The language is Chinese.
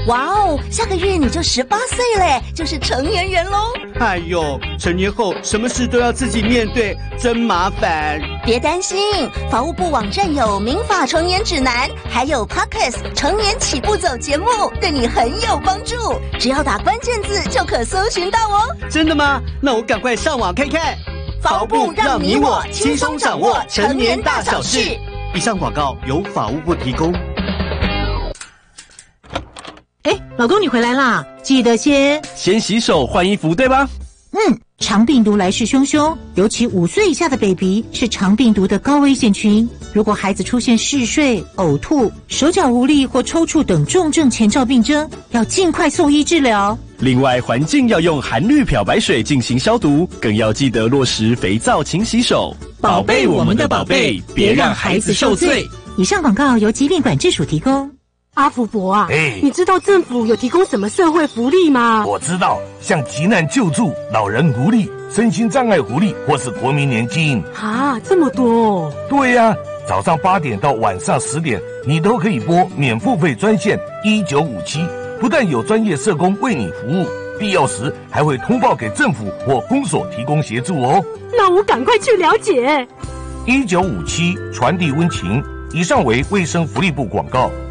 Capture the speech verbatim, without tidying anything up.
哇哦，下个月你就十八岁嘞，就是成年人喽。 哎呦，成年后什么事都要自己面对，真麻烦。 别担心，法务部网站有民法成年指南，还有 Podcast 成年起步走节目，对你很有帮助。只要打关键字就可搜寻到哦。 真的吗？那我赶快上网看看。 法务部让你我轻松掌握成年大小事。 以上广告由法务部提供。 哎，老公你回来啦，记得先先洗手换衣服，对吧？ 嗯，肠病毒来势汹汹，尤其五岁以下的 baby 是肠病毒的高危险群。如果孩子出现嗜睡、呕吐、手脚无力或抽搐等重症前兆病征，要尽快送医治疗。 另外，环境要用含氯漂白水进行消毒，更要记得落实肥皂勤洗手，宝贝我们的宝贝，别让孩子受罪。 以上广告由疾病管制署提供。 阿福伯啊， 哎， 你知道政府有提供什么社会福利吗？ 我知道，像急难救助、老人福利、身心障碍福利，或是国民年金。 啊，这么多哦！ 对呀、啊，早上八点到晚上十点，你都可以拨免付费专线一九五七，不但有专业社工为你服务，必要时还会通报给政府或公所提供协助哦。 那我赶快去了解。 一九五七传递温情，以上为卫生福利部广告。